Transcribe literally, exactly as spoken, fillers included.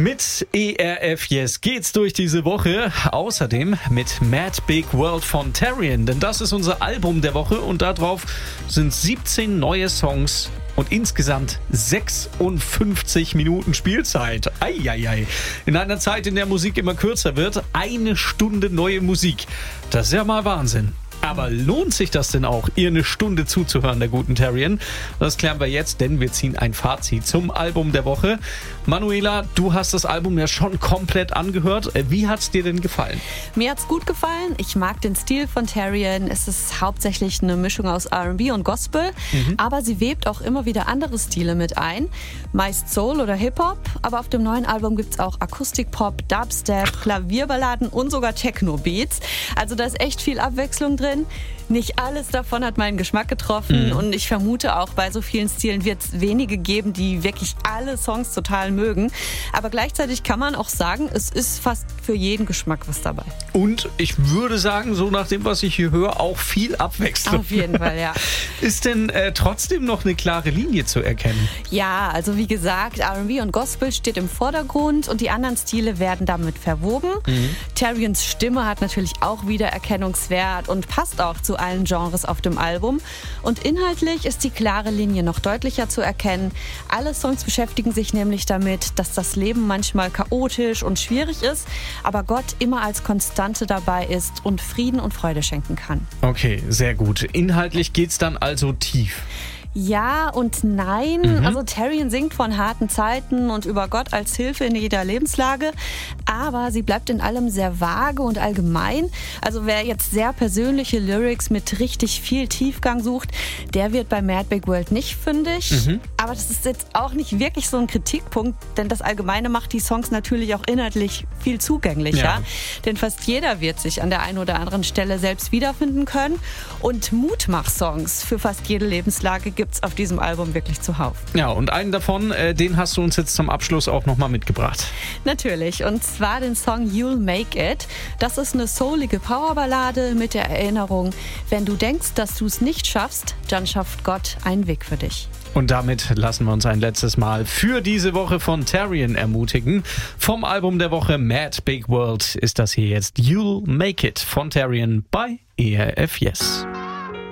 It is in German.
Mit E R F Yes geht's durch diese Woche. Außerdem mit Mad Big World von Tarion, denn das ist unser Album der Woche und darauf sind siebzehn neue Songs und insgesamt sechsundfünfzig Minuten Spielzeit. Eieiei. In einer Zeit, in der Musik immer kürzer wird, eine Stunde neue Musik. Das ist ja mal Wahnsinn. Aber lohnt sich das denn auch, ihr eine Stunde zuzuhören, der guten Tarion? Das klären wir jetzt, denn wir ziehen ein Fazit zum Album der Woche. Manuela, du hast das Album ja schon komplett angehört. Wie hat's dir denn gefallen? Mir hat's gut gefallen. Ich mag den Stil von Tarion. Es ist hauptsächlich eine Mischung aus R and B und Gospel, mhm. aber sie webt auch immer wieder andere Stile mit ein. Meist Soul oder Hip-Hop, aber auf dem neuen Album gibt's auch Akustik-Pop, Dubstep, Klavierballaden und sogar Techno-Beats. Also da ist echt viel Abwechslung drin. Nicht alles davon hat meinen Geschmack getroffen, mhm. und ich vermute auch, bei so vielen Stilen wird es wenige geben, die wirklich alle Songs total mögen. Aber gleichzeitig kann man auch sagen, es ist fast für jeden Geschmack was dabei. Und ich würde sagen, so nach dem, was ich hier höre, auch viel Abwechslung. Auf jeden Fall, ja. Ist denn äh, trotzdem noch eine klare Linie zu erkennen? Ja, also wie gesagt, R and B und Gospel steht im Vordergrund und die anderen Stile werden damit verwoben. Mhm. Tarions Stimme hat natürlich auch Wiedererkennungswert und passt auch zu allen Genres auf dem Album. Und inhaltlich ist die klare Linie noch deutlicher zu erkennen. Alle Songs beschäftigen sich nämlich damit, dass das Leben manchmal chaotisch und schwierig ist, aber Gott immer als Konstante dabei ist und Frieden und Freude schenken kann. Okay, sehr gut. Inhaltlich geht's dann also tief. Ja und nein. Mhm. Also Tarion singt von harten Zeiten und über Gott als Hilfe in jeder Lebenslage, aber sie bleibt in allem sehr vage und allgemein. Also wer jetzt sehr persönliche Lyrics mit richtig viel Tiefgang sucht, der wird bei Mad Big World nicht fündig. Mhm. Aber das ist jetzt auch nicht wirklich so ein Kritikpunkt, denn das Allgemeine macht die Songs natürlich auch inhaltlich viel zugänglicher. Ja. Denn fast jeder wird sich an der einen oder anderen Stelle selbst wiederfinden können. Und Mutmach-Songs für fast jede Lebenslage gibt gibt's auf diesem Album wirklich zuhauf. Ja, und einen davon, äh, den hast du uns jetzt zum Abschluss auch nochmal mitgebracht. Natürlich, und zwar den Song You'll Make It. Das ist eine soulige Powerballade mit der Erinnerung, wenn du denkst, dass du es nicht schaffst, dann schafft Gott einen Weg für dich. Und damit lassen wir uns ein letztes Mal für diese Woche von Tarion ermutigen. Vom Album der Woche Mad Big World ist das hier jetzt You'll Make It von Tarion bei E R F Yes.